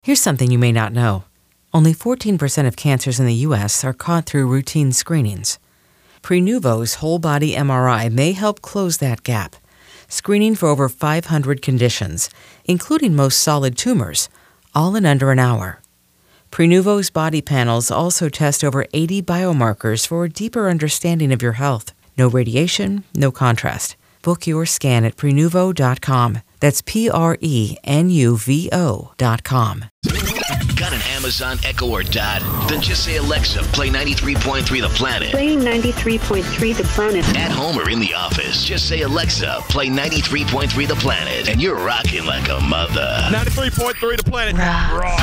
Here's something you may not know. Only 14% of cancers in the U.S. are caught through routine screenings. Prenuvo's whole-body MRI may help close that gap, screening for over 500 conditions, including most solid tumors, all in under an hour. Prenuvo's body panels also test over 80 biomarkers for a deeper understanding of your health. No radiation, no contrast. Book your scan at Prenuvo.com. That's Prenuvo.com. Got an Amazon Echo or Dot? Then just say, Alexa, play 93.3 The Planet. Play 93.3 The Planet. At home or in the office, just say, Alexa, play 93.3 The Planet. And you're rocking like a mother. 93.3 The Planet. Rock.